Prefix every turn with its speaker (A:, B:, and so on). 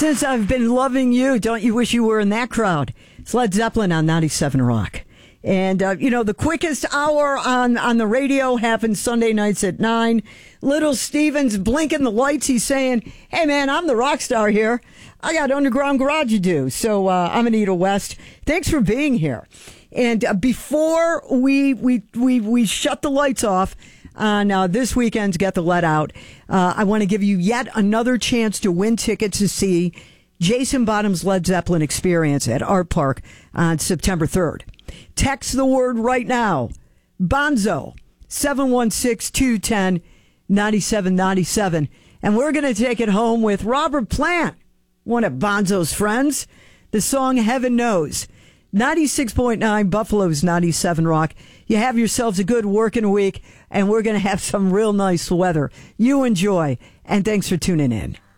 A: Since I've been loving you, don't you wish you were in that crowd? It's Led Zeppelin on 97 Rock. And, the quickest hour on the radio happens Sunday nights at 9. Little Steven's blinking the lights. He's saying, hey, man, I'm the rock star here. I got Underground Garage to do. So I'm Anita West. Thanks for being here. And before we shut the lights off on this weekend's Get the Let Out, I want to give you yet another chance to win tickets to see Jason Bottom's Led Zeppelin Experience at Art Park on September 3rd. Text the word right now, Bonzo, 716-210-9797. And we're going to take it home with Robert Plant, one of Bonzo's friends. The song Heaven Knows. 96.9 Buffalo's 97 Rock. You have yourselves a good working week, and we're going to have some real nice weather. You enjoy, and thanks for tuning in.